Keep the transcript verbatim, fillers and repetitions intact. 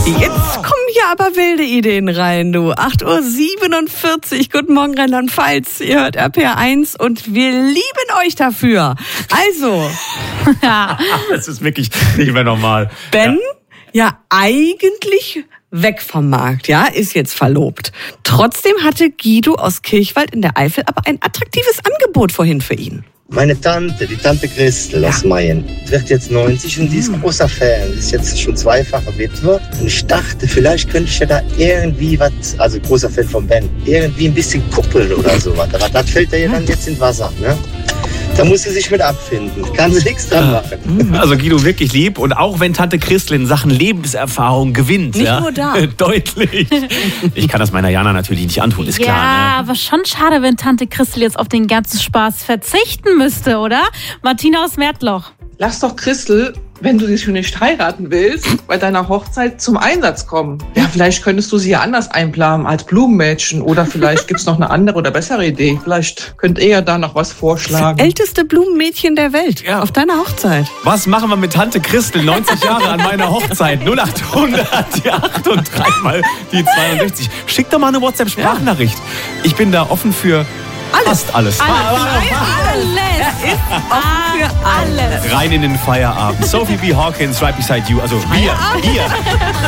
Jetzt kommen hier aber wilde Ideen rein, du. acht Uhr siebenundvierzig. Guten Morgen, Rheinland-Pfalz. Ihr hört R P R eins und wir lieben euch dafür. Also. Ja. Das ist wirklich nicht mehr normal. Ben, ja, ja eigentlich weg vom Markt, ja, ist jetzt verlobt. Trotzdem hatte Guido aus Kirchwald in der Eifel aber ein attraktives Angebot vorhin für ihn. Meine Tante, die Tante Christel aus Mayen, wird jetzt neunzig und die ist großer Fan. Die ist jetzt schon zweifache Witwe. Und ich dachte, vielleicht könnte ich ja da irgendwie was, also großer Fan von Ben, irgendwie ein bisschen kuppeln oder sowas. Aber das fällt ja dann jetzt in Wasser, ne? Da muss sie sich mit abfinden. Kann sie nichts dran machen. Also Guido wirklich lieb. Und auch wenn Tante Christel in Sachen Lebenserfahrung gewinnt. Nicht ja, nur da. Deutlich. Ich kann das meiner Jana natürlich nicht antun, ist ja, klar. Ja, ne? aber schon schade, wenn Tante Christel jetzt auf den ganzen Spaß verzichten müsste, oder? Martina aus Märtloch. Lass doch Christel, wenn du sie schon nicht heiraten willst, bei deiner Hochzeit zum Einsatz kommen. Ja, vielleicht könntest du sie ja anders einplanen als Blumenmädchen. Oder vielleicht gibt's noch eine andere oder bessere Idee. Vielleicht könnt ihr ja da noch was vorschlagen. Das älteste Blumenmädchen der Welt. Ja. Auf deiner Hochzeit. Was machen wir mit Tante Christel, neunzig Jahre an meiner Hochzeit? null acht hundert, die acht und dreimal die zweiundsechzig. Schick doch mal eine WhatsApp-Sprachnachricht. Ich bin da offen für fast alles. Alles. Alles. Er ist offen für alles. Rein in den Feierabend. Sophie B. Hawkins, right beside you. Also wir, ihr.